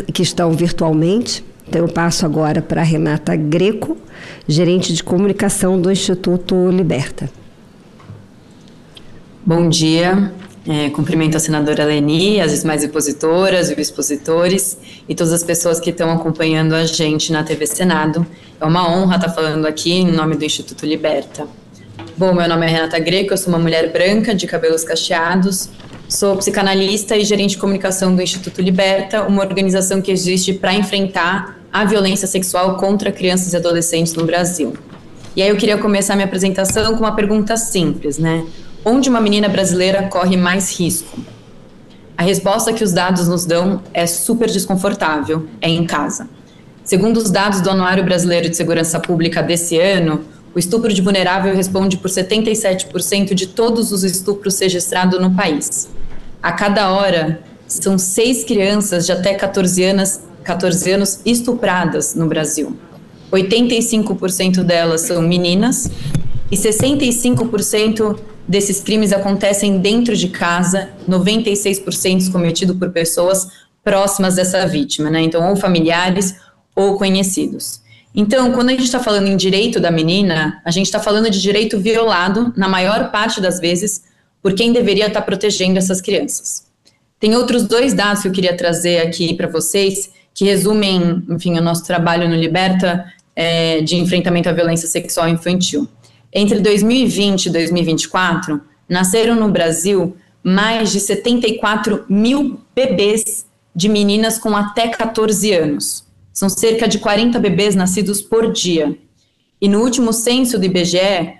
que estão virtualmente. Então, eu passo agora para a Renata Greco, gerente de comunicação do Instituto Liberta. Bom dia, cumprimento a senadora Leni, as demais expositoras e expositores e todas as pessoas que estão acompanhando a gente na TV Senado. É uma honra estar falando aqui em nome do Instituto Liberta. Bom, meu nome é Renata Greco, eu sou uma mulher branca de cabelos cacheados, sou psicanalista e gerente de comunicação do Instituto Liberta, uma organização que existe para enfrentar a violência sexual contra crianças e adolescentes no Brasil. E aí eu queria começar minha apresentação com uma pergunta simples, né? Onde uma menina brasileira corre mais risco? A resposta que os dados nos dão é super desconfortável, é em casa. Segundo os dados do Anuário Brasileiro de Segurança Pública desse ano, o estupro de vulnerável responde por 77% de todos os estupros registrados no país. A cada hora, são 6 crianças de até 14 anos estupradas no Brasil. 85% delas são meninas e 65% desses crimes acontecem dentro de casa, 96% cometidos por pessoas próximas dessa vítima, né? Então, ou familiares ou conhecidos. Então, quando a gente está falando em direito da menina, a gente está falando de direito violado, na maior parte das vezes, por quem deveria estar protegendo essas crianças. Tem outros 2 dados que eu queria trazer aqui para vocês, que resumem, enfim, o nosso trabalho no Liberta de enfrentamento à violência sexual infantil. Entre 2020 e 2024, nasceram no Brasil mais de 74 mil bebês de meninas com até 14 anos. São cerca de 40 bebês nascidos por dia. E no último censo do IBGE,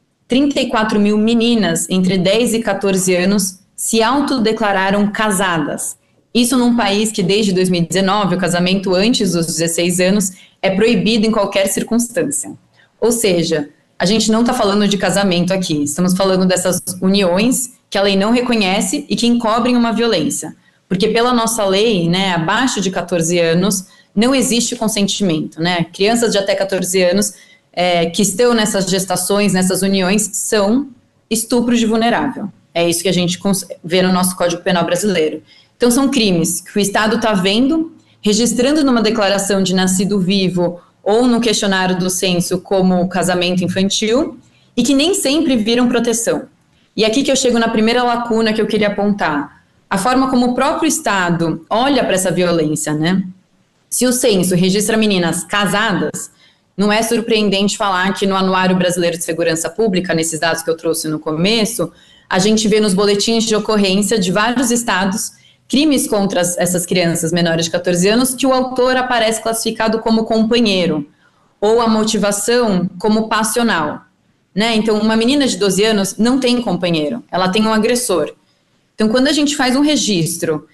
34 mil meninas entre 10 e 14 anos se autodeclararam casadas. Isso num país que desde 2019 o casamento antes dos 16 anos é proibido em qualquer circunstância. Ou seja, a gente não está falando de casamento aqui, estamos falando dessas uniões que a lei não reconhece e que encobrem uma violência. Porque pela nossa lei, né, abaixo de 14 anos, não existe consentimento, né? Crianças de até 14 anos que estão nessas gestações, nessas uniões, são estupros de vulnerável. É isso que a gente vê no nosso Código Penal brasileiro. Então, são crimes que o Estado está vendo, registrando numa declaração de nascido vivo ou no questionário do censo como casamento infantil, e que nem sempre viram proteção. E aqui que eu chego na primeira lacuna que eu queria apontar. A forma como o próprio Estado olha para essa violência, né? Se o censo registra meninas casadas, não é surpreendente falar que no Anuário Brasileiro de Segurança Pública, nesses dados que eu trouxe no começo, a gente vê nos boletins de ocorrência de vários estados crimes contra essas crianças menores de 14 anos que o autor aparece classificado como companheiro, ou a motivação como passional, né? Então, uma menina de 12 anos não tem companheiro, ela tem um agressor. Então, quando a gente faz um registro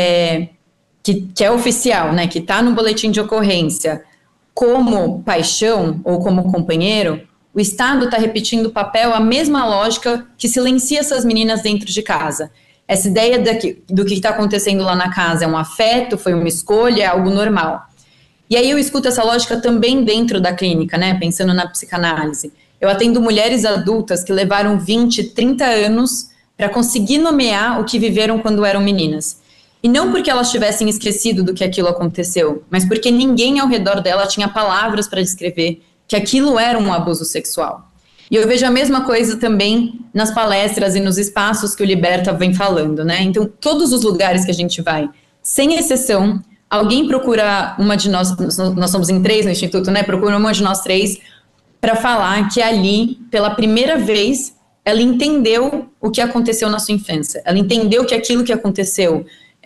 que é oficial, né, que está no boletim de ocorrência, como paixão ou como companheiro, o Estado está repetindo o papel, a mesma lógica que silencia essas meninas dentro de casa. Essa ideia do que está acontecendo lá na casa é um afeto, foi uma escolha, é algo normal. E aí eu escuto essa lógica também dentro da clínica, né, pensando na psicanálise. Eu atendo mulheres adultas que levaram 20, 30 anos para conseguir nomear o que viveram quando eram meninas. E não porque elas tivessem esquecido do que aquilo aconteceu, mas porque ninguém ao redor dela tinha palavras para descrever que aquilo era um abuso sexual. E eu vejo a mesma coisa também nas palestras e nos espaços que o Liberta vem falando, né? Então, todos os lugares que a gente vai, sem exceção, alguém procura uma de nós somos em 3 no Instituto, né? Procura uma de nós 3 para falar que ali, pela primeira vez, ela entendeu o que aconteceu na sua infância. Ela entendeu que aquilo que aconteceu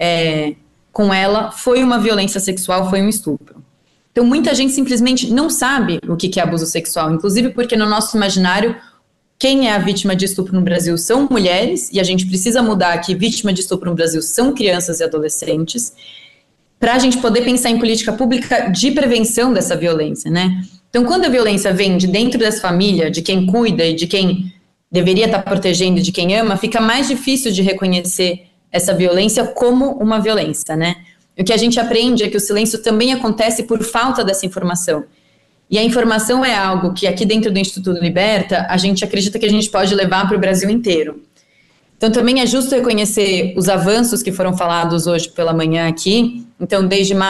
com ela foi uma violência sexual, foi um estupro. Então, muita gente simplesmente não sabe o que é abuso sexual, inclusive porque no nosso imaginário, quem é a vítima de estupro no Brasil são mulheres, e a gente precisa mudar que vítima de estupro no Brasil são crianças e adolescentes, para a gente poder pensar em política pública de prevenção dessa violência, né? Então, quando a violência vem de dentro dessa família, de quem cuida e de quem deveria estar protegendo e de quem ama, fica mais difícil de reconhecer essa violência como uma violência, né? O que a gente aprende é que o silêncio também acontece por falta dessa informação. E a informação é algo que aqui dentro do Instituto Liberta, a gente acredita que a gente pode levar para o Brasil inteiro. Então, também é justo reconhecer os avanços que foram falados hoje pela manhã aqui. Então, desde